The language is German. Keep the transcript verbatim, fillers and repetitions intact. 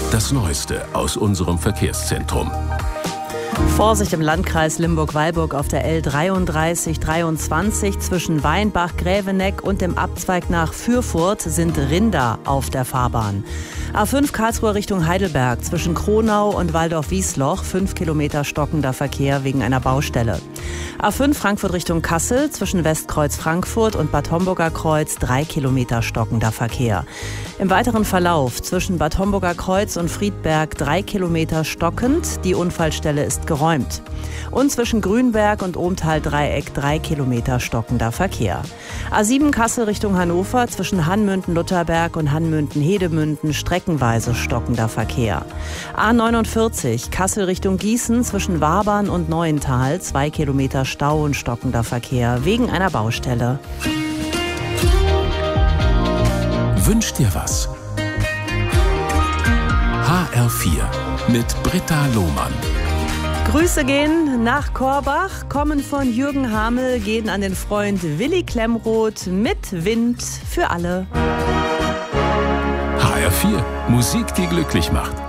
Das Neueste aus unserem Verkehrszentrum. Vorsicht im Landkreis Limburg-Weilburg auf der L dreiunddreißig dreiundzwanzig zwischen Weinbach-Gräveneck und dem Abzweig nach Fürfurt sind Rinder auf der Fahrbahn. A fünf Karlsruhe Richtung Heidelberg zwischen Kronau und Waldorf-Wiesloch, fünf Kilometer stockender Verkehr wegen einer Baustelle. A fünf Frankfurt Richtung Kassel zwischen Westkreuz Frankfurt und Bad Homburger Kreuz, drei Kilometer stockender Verkehr. Im weiteren Verlauf zwischen Bad Homburger Kreuz und Friedberg drei Kilometer stockend, die Unfallstelle ist geräumt. Und zwischen Grünberg und Ohmtal-Dreieck drei Kilometer stockender Verkehr. A sieben Kassel Richtung Hannover zwischen Hanmünden-Lutherberg und Hanmünden-Hedemünden streckenweise stockender Verkehr. A neunundvierzig Kassel Richtung Gießen zwischen Wabern und Neuental zwei Kilometer Stau und stockender Verkehr wegen einer Baustelle. Wünsch dir was? H R vier mit Britta Lohmann. Grüße gehen nach Korbach, kommen von Jürgen Hamel, gehen an den Freund Willi Klemroth mit Wind für alle. H R vier, Musik, die glücklich macht.